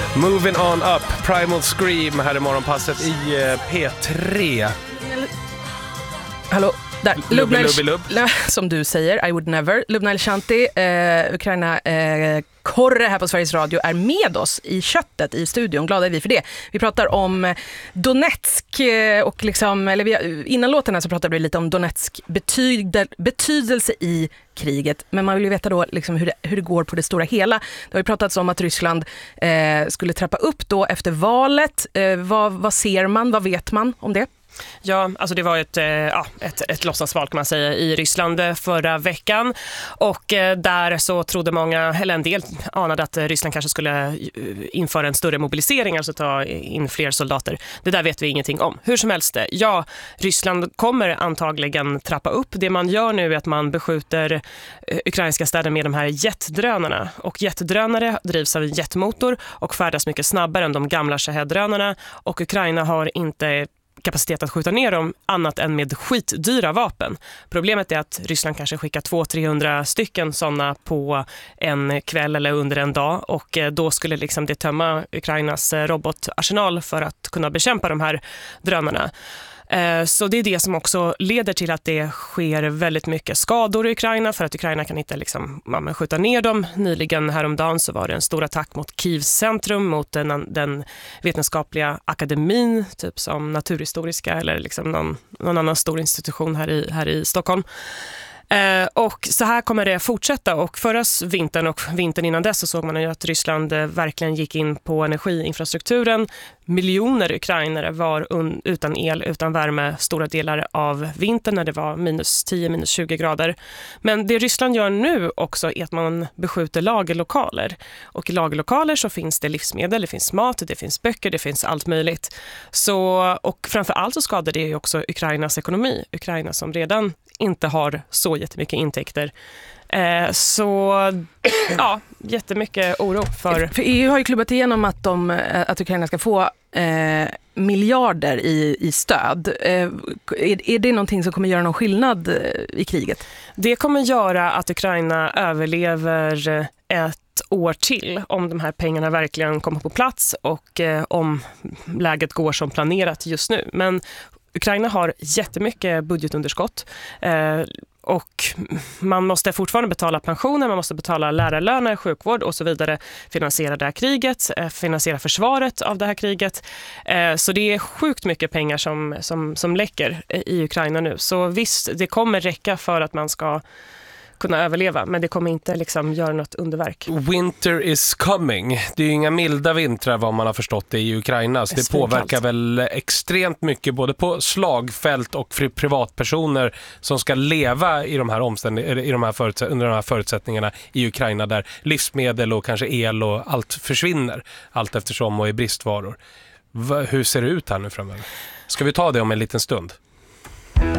Moving on up, Primal Scream här i morgonpasset i P3. Hallå, där. Lubb. Som du säger, I would never. Lubna Elchanti, Ukraina Korre här på Sveriges Radio är med oss i köttet i studion. Glada är vi för det. Vi pratar om Donetsk och liksom, innan låten här så pratade vi lite om Donetsk betydelse i kriget. Men man vill ju veta då liksom hur det går på det stora hela. Det har ju pratats om att Ryssland skulle trappa upp då efter valet. Vad ser man? Vad vet man om det? Ja, alltså det var ett låtsasval kan man säga i Ryssland förra veckan och där så trodde många, eller en del anade att Ryssland kanske skulle införa en större mobilisering, alltså ta in fler soldater. Det där vet vi ingenting om. Hur som helst, ja, Ryssland kommer antagligen trappa upp. Det man gör nu är att man beskjuter ukrainska städer med de här jetdrönarna, och jetdrönare drivs av en jetmotor och färdas mycket snabbare än de gamla Shahed-drönarna, och Ukraina har inte kapacitet att skjuta ner dem annat än med skitdyra vapen. Problemet är att Ryssland kanske skickar 200-300 stycken sådana på en kväll eller under en dag, och då skulle liksom det tömma Ukrainas robotarsenal för att kunna bekämpa de här drönarna. Så det är det som också leder till att det sker väldigt mycket skador i Ukraina, för att Ukraina kan inte skjuta ner dem. Nyligen häromdagen så var det en stor attack mot Kievs centrum, mot den vetenskapliga akademin, typ som Naturhistoriska eller liksom någon annan stor institution här i Stockholm. Och så här kommer det fortsätta, och förra vintern och vintern innan dess så såg man ju att Ryssland verkligen gick in på energiinfrastrukturen. Miljoner ukrainare var utan el, utan värme stora delar av vintern när det var -10, -20 grader. Men det Ryssland gör nu också är att man beskjuter lagerlokaler. Och i lagerlokaler så finns det livsmedel, det finns mat, det finns böcker, det finns allt möjligt. och framförallt så skadar det ju också Ukrainas ekonomi. Ukraina som redan inte har så jättemycket intäkter. Så ja, jättemycket oro för EU har ju klubbat igenom att Ukraina ska få miljarder i stöd. Är det någonting som kommer göra någon skillnad i kriget? Det kommer göra att Ukraina överlever ett år till om de här pengarna verkligen kommer på plats och om läget går som planerat just nu. Men Ukraina har jättemycket budgetunderskott och man måste fortfarande betala pensioner, man måste betala lärarlöner, sjukvård och så vidare, finansiera det här kriget, finansiera försvaret av det här kriget. Så det är sjukt mycket pengar som läcker i Ukraina nu. Så visst, det kommer räcka för att man ska kunna överleva, men det kommer inte göra något underverk. Winter is coming. Det är ju inga milda vintrar vad man har förstått det i Ukraina, så det påverkar väl extremt mycket både på slagfält och för privatpersoner som ska leva i de här under de här förutsättningarna i Ukraina, där livsmedel och kanske el och allt försvinner allt eftersom och är bristvaror. Hur ser det ut här nu framöver? Ska vi ta det om en liten stund?